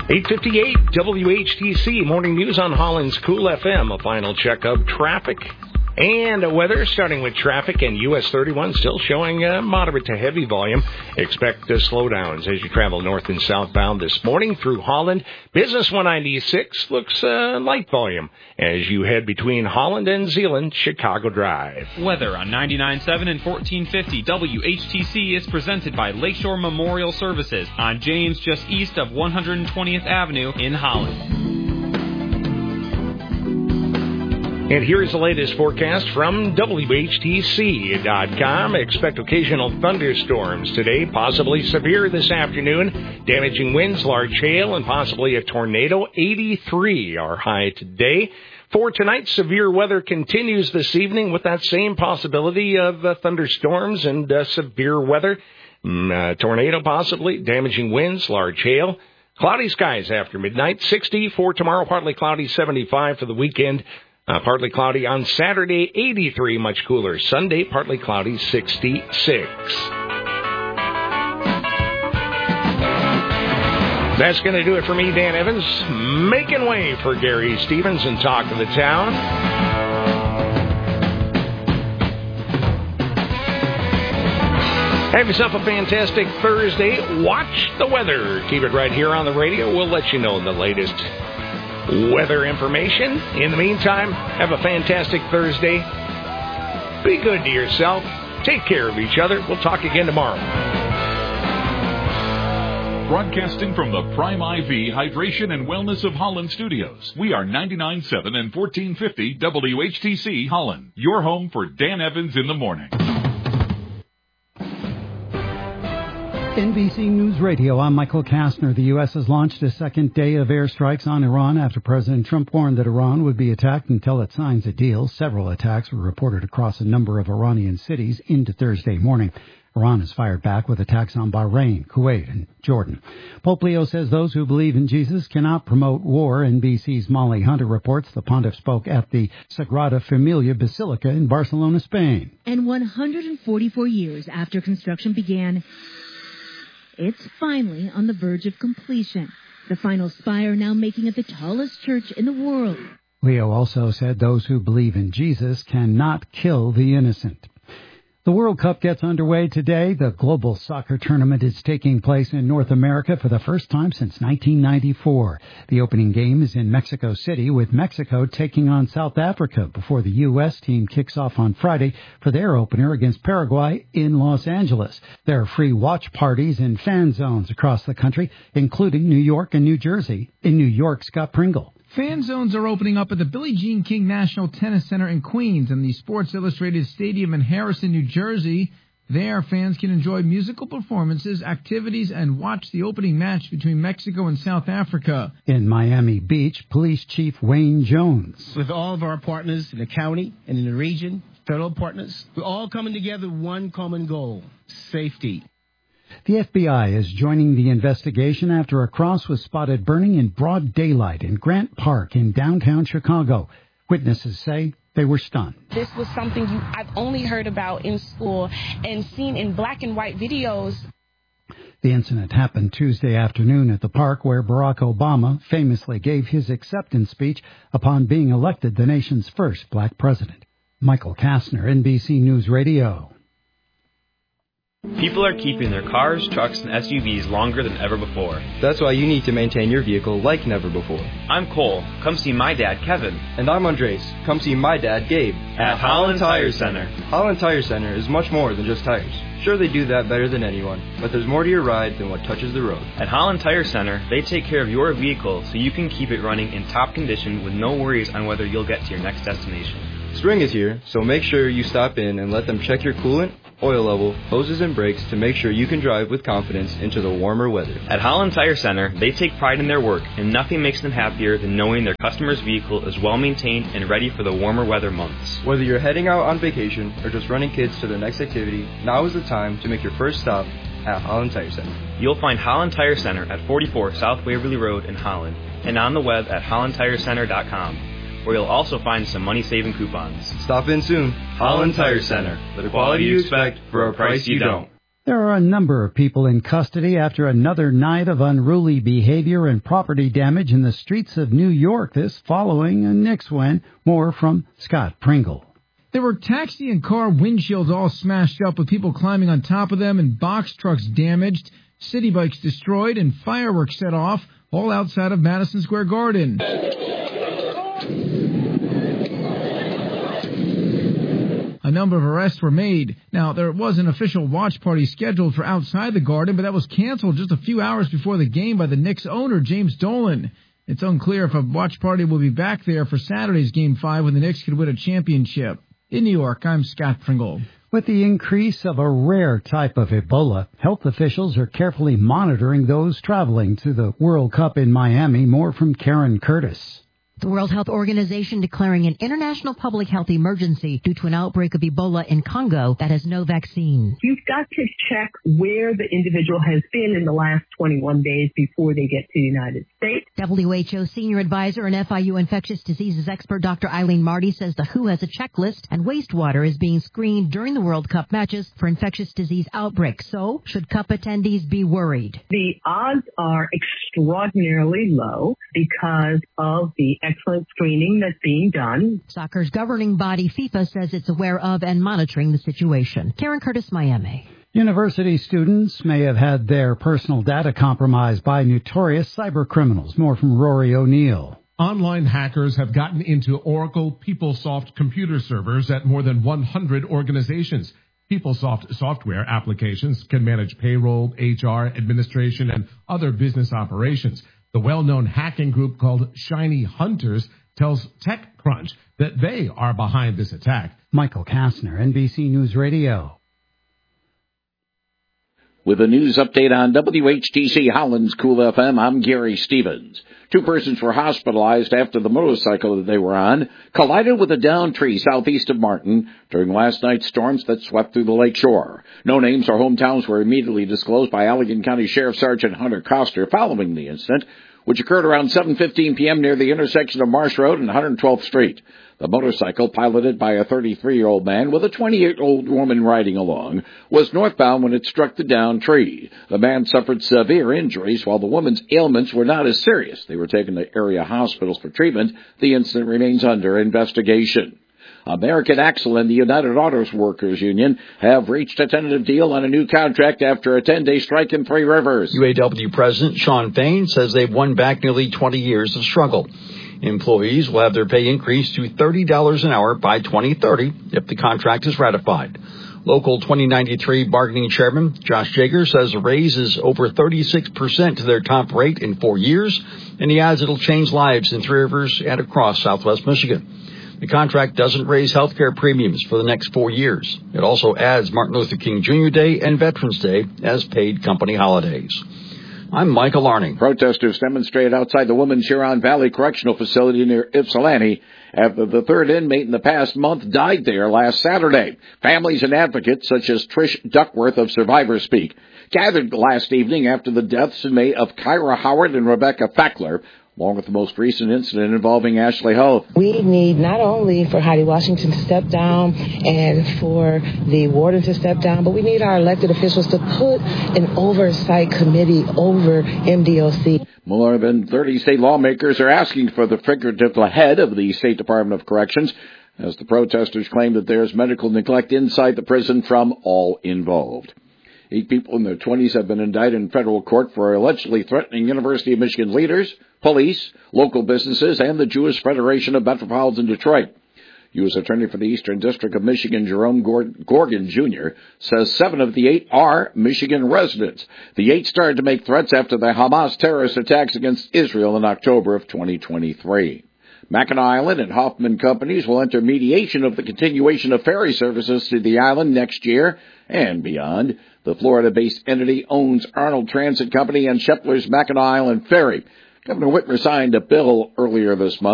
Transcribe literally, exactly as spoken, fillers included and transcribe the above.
eight fifty-eight W H T C, morning news on Holland's Cool F M. A final check of traffic and weather, starting with traffic, and U S thirty-one still showing uh, moderate to heavy volume. Expect uh, slowdowns as you travel north and southbound this morning through Holland. Business one ninety-six looks uh, light volume as you head between Holland and Zeeland, Chicago Drive. Weather on ninety-nine point seven and fourteen fifty W H T C is presented by Lakeshore Memorial Services on James, just east of one hundred twentieth Avenue in Holland. And here's the latest forecast from W H T C dot com. Expect occasional thunderstorms today, possibly severe this afternoon. Damaging winds, large hail, and possibly a tornado. eighty-three our high today. For tonight, severe weather continues this evening with that same possibility of uh, thunderstorms and uh, severe weather. Mm, uh, tornado possibly, damaging winds, large hail. Cloudy skies after midnight. sixty for tomorrow, partly cloudy, seventy-five for the weekend. Uh, partly cloudy on Saturday, eighty-three, much cooler. Sunday, partly cloudy, sixty-six. That's going to do it for me, Dan Evans, making way for Gary Stevens and Talk of the Town. Have yourself a fantastic Thursday. Watch the weather. Keep it right here on the radio. We'll let you know the latest weather information. In the meantime, have a fantastic Thursday. Be good to yourself. Take care of each other. We'll talk again tomorrow. Broadcasting from the Prime I V Hydration and Wellness of Holland studios, we are ninety-nine point seven and fourteen fifty W H T C Holland, your home for Dan Evans in the morning. N B C News Radio, I'm Michael Kastner. The U S has launched a second day of airstrikes on Iran after President Trump warned that Iran would be attacked until it signs a deal. Several attacks were reported across a number of Iranian cities into Thursday morning. Iran has fired back with attacks on Bahrain, Kuwait, and Jordan. Pope Leo says those who believe in Jesus cannot promote war. N B C's Molly Hunter reports the pontiff spoke at the Sagrada Familia Basilica in Barcelona, Spain. And one hundred forty-four years after construction began, it's finally on the verge of completion. The final spire now making it the tallest church in the world. Leo also said those who believe in Jesus cannot kill the innocent. The World Cup gets underway today. The global soccer tournament is taking place in North America for the first time since nineteen ninety-four. The opening game is in Mexico City, with Mexico taking on South Africa before the U S team kicks off on Friday for their opener against Paraguay in Los Angeles. There are free watch parties and fan zones across the country, including New York and New Jersey. In New York, Scott Pringle. Fan zones are opening up at the Billie Jean King National Tennis Center in Queens and the Sports Illustrated Stadium in Harrison, New Jersey. There, fans can enjoy musical performances, activities, and watch the opening match between Mexico and South Africa. In Miami Beach, Police Chief Wayne Jones. With all of our partners in the county and in the region, federal partners, we're all coming together with one common goal: safety. The F B I is joining the investigation after a cross was spotted burning in broad daylight in Grant Park in downtown Chicago. Witnesses say they were stunned. This was something you, I've only heard about in school and seen in black and white videos. The incident happened Tuesday afternoon at the park where Barack Obama famously gave his acceptance speech upon being elected the nation's first black president. Michael Kastner, N B C News Radio. People are keeping their cars, trucks, and S U Vs longer than ever before. That's why you need to maintain your vehicle like never before. I'm Cole. Come see my dad, Kevin. And I'm Andres. Come see my dad, Gabe. At Holland Tire Center. Holland Tire Center is much more than just tires. Sure, they do that better than anyone, but there's more to your ride than what touches the road. At Holland Tire Center, they take care of your vehicle so you can keep it running in top condition with no worries on whether you'll get to your next destination. Spring is here, so make sure you stop in and let them check your coolant, oil level, hoses, and brakes to make sure you can drive with confidence into the warmer weather. At Holland Tire Center, they take pride in their work, and nothing makes them happier than knowing their customer's vehicle is well maintained and ready for the warmer weather months. Whether you're heading out on vacation or just running kids to their next activity, now is the time to make your first stop at Holland Tire Center. You'll find Holland Tire Center at forty-four South Waverly Road in Holland and on the web at holland tire center dot com, where you'll also find some money-saving coupons. Stop in soon. Holland Tire Center. The quality you expect for a price you don't. There are a number of people in custody after another night of unruly behavior and property damage in the streets of New York, this following a Knicks win. More from Scott Pringle. There were taxi and car windshields all smashed up with people climbing on top of them and box trucks damaged, city bikes destroyed, and fireworks set off, all outside of Madison Square Garden. A number of arrests were made. Now, there was an official watch party scheduled for outside the Garden, but that was canceled just a few hours before the game by the Knicks owner, James Dolan. It's unclear if a watch party will be back there for Saturday's Game five when the Knicks could win a championship. In New York, I'm Scott Pringle. With the increase of a rare type of Ebola, health officials are carefully monitoring those traveling to the World Cup in Miami. More from Karen Curtis. The World Health Organization declaring an international public health emergency due to an outbreak of Ebola in Congo that has no vaccine. You've got to check where the individual has been in the last twenty-one days before they get to the United States. W H O senior advisor and F I U infectious diseases expert Doctor Eileen Marty says the W H O has a checklist and wastewater is being screened during the World Cup matches for infectious disease outbreaks. So, should Cup attendees be worried? The odds are extraordinarily low because of the excellent screening that's being done. Soccer's governing body FIFA says it's aware of and monitoring the situation. Karen Curtis, Miami. University students may have had their personal data compromised by notorious cyber criminals. More from Rory O'Neill. Online hackers have gotten into Oracle PeopleSoft computer servers at more than one hundred organizations. PeopleSoft software applications can manage payroll, H R, administration, and other business operations. The well-known hacking group called Shiny Hunters tells TechCrunch that they are behind this attack. Michael Kastner, N B C News Radio. With a news update on W H T C Holland's Cool F M, I'm Gary Stevens. Two persons were hospitalized after the motorcycle that they were on collided with a downed tree southeast of Martin during last night's storms that swept through the lake shore. No names or hometowns were immediately disclosed by Allegan County Sheriff Sergeant Hunter Koster following the incident, which occurred around seven fifteen p.m. near the intersection of Marsh Road and one hundred twelfth Street. The motorcycle, piloted by a thirty-three-year-old man with a twenty-eight-year-old woman riding along, was northbound when it struck the downed tree. The man suffered severe injuries, while the woman's ailments were not as serious. They were taken to area hospitals for treatment. The incident remains under investigation. American Axle and the United Auto Workers Union have reached a tentative deal on a new contract after a ten-day strike in Three Rivers. U A W President Sean Fain says they've won back nearly twenty years of struggle. Employees will have their pay increased to thirty dollars an hour by twenty thirty if the contract is ratified. Local twenty ninety-three bargaining chairman Josh Jager says a raise is over thirty-six percent to their top rate in four years, and he adds it'll change lives in Three Rivers and across southwest Michigan. The contract doesn't raise health care premiums for the next four years. It also adds Martin Luther King Junior Day and Veterans Day as paid company holidays. I'm Michael Arning. Protesters demonstrated outside the Women's Huron Valley Correctional Facility near Ypsilanti after the third inmate in the past month died there last Saturday. Families and advocates such as Trish Duckworth of Survivor Speak gathered last evening after the deaths in May of Kyra Howard and Rebecca Fackler, along with the most recent incident involving Ashley Hull. We need not only for Heidi Washington to step down and for the warden to step down, but we need our elected officials to put an oversight committee over M D O C. More than thirty state lawmakers are asking for the figurative head of the State Department of Corrections, as the protesters claim that there is medical neglect inside the prison from all involved. Eight people in their twenties have been indicted in federal court for allegedly threatening University of Michigan leaders, police, local businesses, and the Jewish Federation of Metropolitan Detroit. U S Attorney for the Eastern District of Michigan, Jerome Gorgon, Junior, says seven of the eight are Michigan residents. The eight started to make threats after the Hamas terrorist attacks against Israel in October of twenty twenty-three. Mackinac Island and Hoffman Companies will enter mediation of the continuation of ferry services to the island next year and beyond. The Florida-based entity owns Arnold Transit Company and Shepler's Mackinac Island Ferry. Governor Whitmer signed a bill earlier this month